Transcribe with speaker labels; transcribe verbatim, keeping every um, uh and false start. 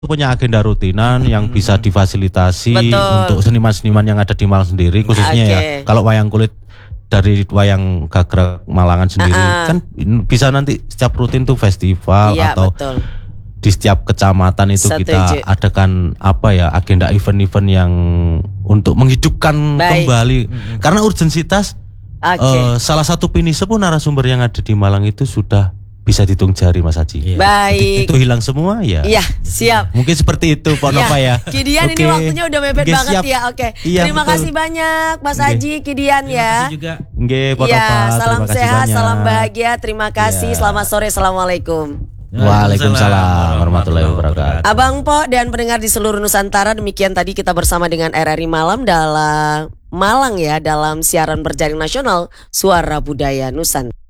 Speaker 1: punya agenda rutinan yang
Speaker 2: Hmm.
Speaker 1: bisa difasilitasi
Speaker 3: Betul.
Speaker 1: untuk seniman-seniman yang ada di Malang sendiri, khususnya ya.
Speaker 3: Oke.
Speaker 1: Kalau wayang kulit dari wayang Gagrag Malangan sendiri
Speaker 3: Ah, ah.
Speaker 1: kan bisa nanti setiap rutin tuh festival
Speaker 3: Iya,
Speaker 1: atau
Speaker 3: betul.
Speaker 1: di setiap kecamatan itu
Speaker 3: Setuju.
Speaker 1: kita adakan apa ya, agenda event-event yang untuk menghidupkan
Speaker 3: Baik.
Speaker 1: kembali karena urgensitas.
Speaker 3: Oke.
Speaker 1: eh, salah satu pinise pun narasumber yang ada di Malang itu sudah bisa dihitung jari, Mas Haji.
Speaker 2: Iya.
Speaker 3: Baik.
Speaker 1: Itu hilang semua ya.
Speaker 3: Iya, siap.
Speaker 1: Mungkin seperti itu Pak Nova ya.
Speaker 3: Kidian ini
Speaker 1: Oke.
Speaker 3: waktunya udah mepet
Speaker 1: Oke,
Speaker 3: banget
Speaker 1: siap.
Speaker 3: ya. Oke.
Speaker 1: Iya,
Speaker 3: Terima
Speaker 1: betul.
Speaker 3: kasih banyak Mas
Speaker 1: Oke.
Speaker 3: Haji, Kidian
Speaker 2: Terima
Speaker 3: ya.
Speaker 2: kasih juga.
Speaker 1: Nggih, Pak
Speaker 3: Iya,
Speaker 1: Nova.
Speaker 3: salam
Speaker 1: Terima kasih
Speaker 3: sehat,
Speaker 1: banyak.
Speaker 3: salam bahagia. Terima kasih.
Speaker 1: Iya.
Speaker 3: Selamat sore. Assalamualaikum.
Speaker 1: Waalaikumsalam warahmatullahi wabarakatuh.
Speaker 3: Abang Po dan pendengar di seluruh Nusantara, demikian tadi kita bersama dengan R R I Malam dalam Malang ya, dalam siaran berjaring nasional Suara Budaya Nusantara.